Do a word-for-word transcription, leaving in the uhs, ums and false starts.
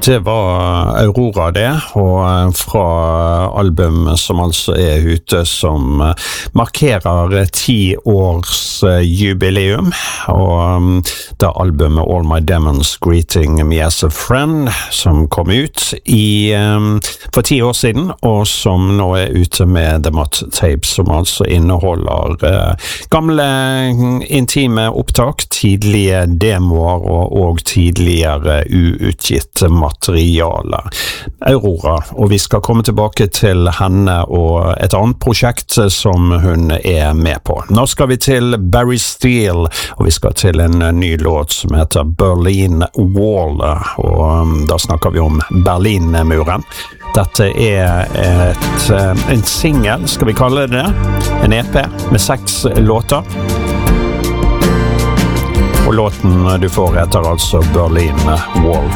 Det var Aurora det, og fra album som altså er ute som markerer ti års jubileum, og det albumet All My Demons Greeting Me As A Friend som kom ut i, for ti år siden, og som nå er ute med The Mutt Tapes, som altså inneholder gamle intime opptak, tidlige demoer og, og tidligere uutgitt materiale. Aurora, og vi skal komme tilbake til henne og et annet prosjekt som hun er med på. Nå skal vi til Barry Steele, og vi skal til en ny låt som heter Berlin Wall, og da snakker vi om Berlinmuren. Dette er et, en single, skal vi kalle det det, en E P med seks låter. Og låten du får heter altså Berlin Wall.